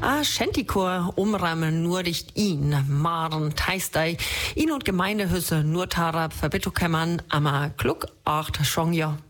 Schentikor umrahmen nur dicht ihn, Maren Teistei, ihn und Gemeindehüsse nur Tarab Verbittokämmern, ama Kluck, acht Schongja.